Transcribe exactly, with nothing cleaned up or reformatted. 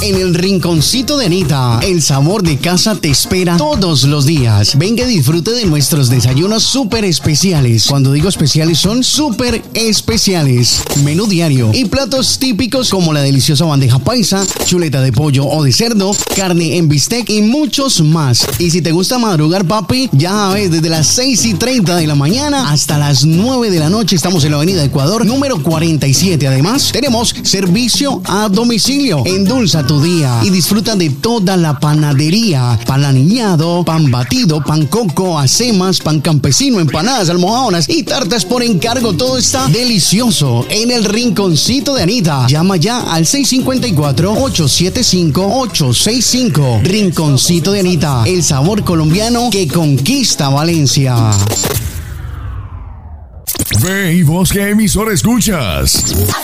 en el Rinconcito de Anita. El sabor de casa te espera todos los días. Venga y disfrute de nuestros desayunos súper especiales. Cuando digo especiales, son súper especiales. Menú diario y platos típicos como la deliciosa bandeja paisa, chuleta de pollo o de cerdo, carne en bistec y muchos más. Y si te gusta madrugar, papi, ya ves, desde las seis y treinta de la mañana hasta las nueve de la noche estamos en la avenida Ecuador, número cuarenta y siete. Además, tenemos servicio a domicilio. Endulza tu día y disfruta de toda la panadería. Pan aniñado, pan batido, pan coco, acemas, pan campesino, empanadas, almojábanas y tartas por encargo. Todo está delicioso en el Rinconcito de Anita. Llama ya al seis cinco cuatro, ocho siete cinco, ocho seis cinco. Rinconcito de Anita, el sabor colombiano que conquista Valencia. Ve y vos qué emisora escuchas.